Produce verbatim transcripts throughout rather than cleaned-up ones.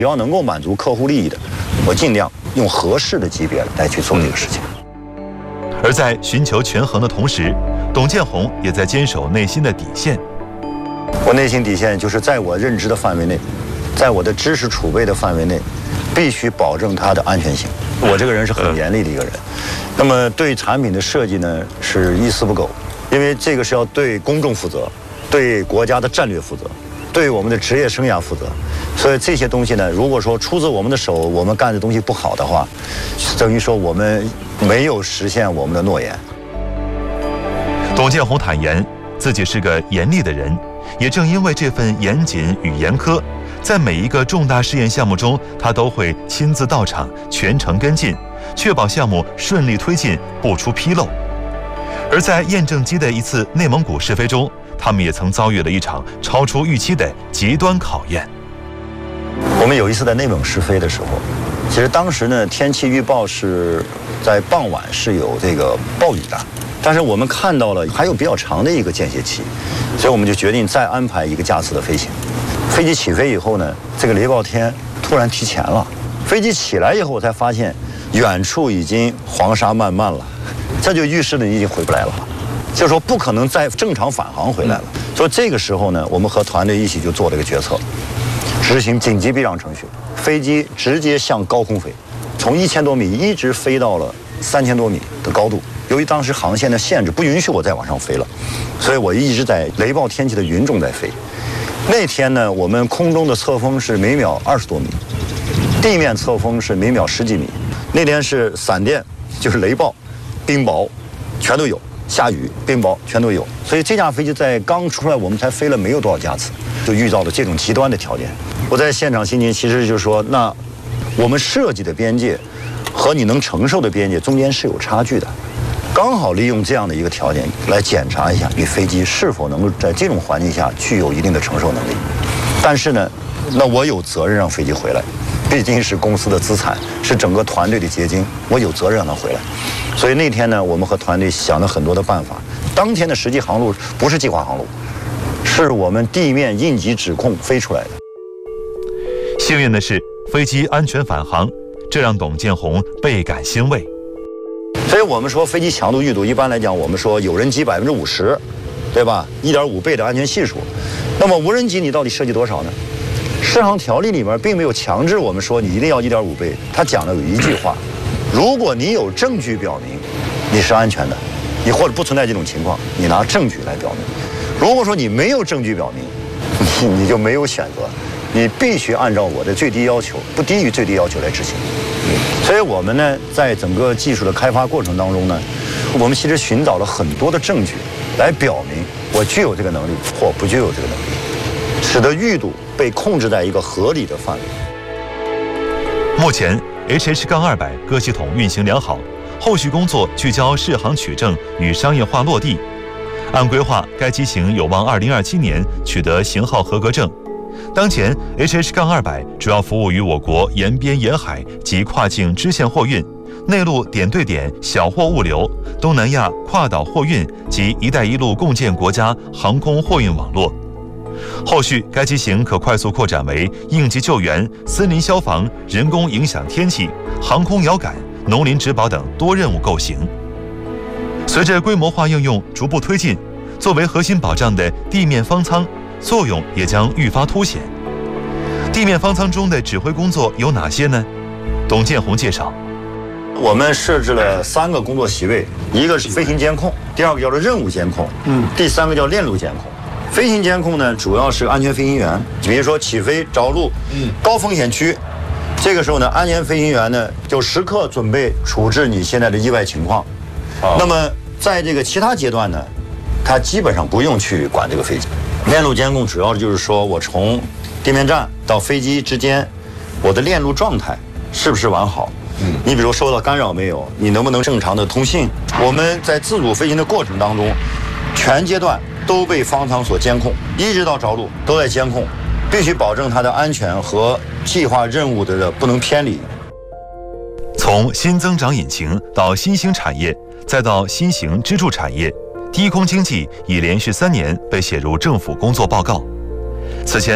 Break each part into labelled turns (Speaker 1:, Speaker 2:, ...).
Speaker 1: 只要能够满足客户利益的，我尽量用合适的级别来去做这个事情。
Speaker 2: 而在寻求权衡的同时，董建宏也在坚守内心的底线。
Speaker 1: 我内心底线就是在我认知的范围内，在我的知识储备的范围内，必须保证它的安全性。我这个人是很严厉的一个人，那么对产品的设计呢是一丝不苟，因为这个是要对公众负责，对国家的战略负责，对我们的职业生涯负责。所以这些东西呢，如果说出自我们的手，我们干的东西不好的话，等于说我们没有实现我们的诺言。
Speaker 2: 董建宏坦言，自己是个严厉的人，也正因为这份严谨与严苛，在每一个重大试验项目中，他都会亲自到场，全程跟进，确保项目顺利推进，不出纰漏。而在验证机的一次内蒙古试飞中，他们也曾遭遇了一场超出预期的极端考验。
Speaker 1: 我们有一次在内蒙试飞的时候，其实当时呢天气预报是在傍晚是有这个暴雨的，但是我们看到了还有比较长的一个间歇期，所以我们就决定再安排一个架次的飞行。飞机起飞以后呢，这个雷暴天突然提前了。飞机起来以后，我才发现远处已经黄沙漫漫了，这就预示着你已经回不来了，就是说不可能再正常返航回来了。所以这个时候呢，我们和团队一起就做了一个决策，执行紧急避让程序，飞机直接向高空飞，从一千多米一直飞到了三千多米的高度。由于当时航线的限制不允许我再往上飞了，所以我一直在雷暴天气的云中在飞。那天呢，我们空中的侧风是每秒二十多米，地面侧风是每秒十几米。那天是闪电，就是雷暴、冰雹，全都有，下雨、冰雹全都有。所以这架飞机在刚出来，我们才飞了没有多少架次，就遇到了这种极端的条件。我在现场心情其实就是说，那我们设计的边界和你能承受的边界中间是有差距的。刚好利用这样的一个条件来检查一下你飞机是否能够在这种环境下具有一定的承受能力。但是呢，那我有责任让飞机回来，毕竟是公司的资产，是整个团队的结晶，我有责任让它回来。所以那天呢，我们和团队想了很多的办法。当天的实际航路不是计划航路，是我们地面应急指控飞出来的。
Speaker 2: 幸运的是，飞机安全返航，这让董建宏倍感欣慰。
Speaker 1: 所以我们说飞机强度、裕度，一般来讲，我们说有人机百分之五十，对吧？一点五倍的安全系数。那么无人机你到底设计多少呢？适航条例里面并没有强制我们说你一定要一点五倍，它讲了有一句话：如果你有证据表明你是安全的，你或者不存在这种情况，你拿证据来表明。如果说你没有证据表明，你你就没有选择，你必须按照我的最低要求，不低于最低要求来执行。所以我们呢，在整个技术的开发过程当中呢，我们其实寻找了很多的证据，来表明我具有这个能力或不具有这个能力，使得裕度被控制在一个合理的范围。
Speaker 2: 目前 H H 二百各系统运行良好，后续工作聚焦试航取证与商业化落地。按规划，该机型有望二零二七年取得型号合格证。当前 H H 二百主要服务于我国沿边沿海及跨境支线货运、内陆点对点小货物流、东南亚跨岛货运及“一带一路”共建国家航空货运网络。后续该机型可快速扩展为应急救援、森林消防、人工影响天气、航空遥感、农林植保等多任务构型。随着规模化应用逐步推进，作为核心保障的地面方舱作用也将愈发凸显。地面方舱中的指挥工作有哪些呢？董建宏介绍，
Speaker 1: 我们设置了三个工作席位，一个是飞行监控，第二个叫做任务监控，嗯，第三个叫链路监控。飞行监控呢，主要是安全飞行员，比如说起飞着陆，嗯，高风险区，这个时候呢，安全飞行员呢就时刻准备处置你现在的意外情况。哦、那么在这个其他阶段呢，他基本上不用去管这个飞机。链路监控主要就是说我从地面站到飞机之间，我的链路状态是不是完好？嗯，你比如受到干扰没有？你能不能正常的通信？我们在自主飞行的过程当中，全阶段都被方舱所监控，一直到着陆都在监控，必须保证它的安全和计划任务的不能偏离。
Speaker 2: 从新增长引擎到新兴产业，再到新型支柱产业，低空经济已连续三年被写入政府工作报告。此前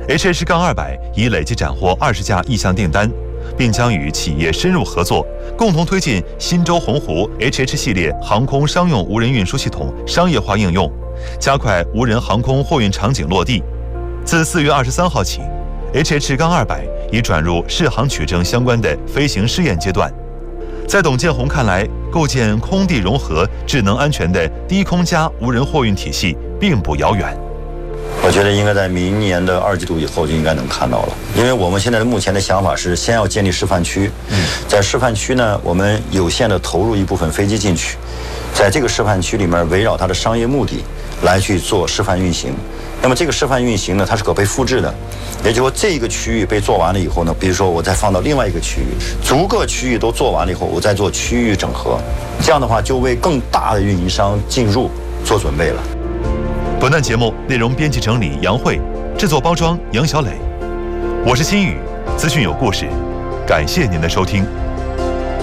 Speaker 2: H H 二百 已累计斩获二十架意向订单，并将与企业深入合作，共同推进新洲鸿鹄 H H 系列航空商用无人运输系统商业化应用，加快无人航空货运场景落地。自四月二十三号起 ，H H 二百 已转入适航取证相关的飞行试验阶段。在董建宏看来，构建空地融合、智能安全的低空加无人货运体系并不遥远。
Speaker 1: 我觉得应该在明年的二季度以后就应该能看到了，因为我们现在的目前的想法是先要建立示范区，在示范区呢，我们有限的投入一部分飞机进去，在这个示范区里面围绕它的商业目的来去做示范运行。那么这个示范运行呢，它是可被复制的，也就是说这个区域被做完了以后呢，比如说我再放到另外一个区域，逐个区域都做完了以后，我再做区域整合，这样的话就为更大的运营商进入做准备了。
Speaker 2: 本段节目内容编辑整理杨慧，制作包装杨小磊，我是新宇，资讯有故事，感谢您的收听。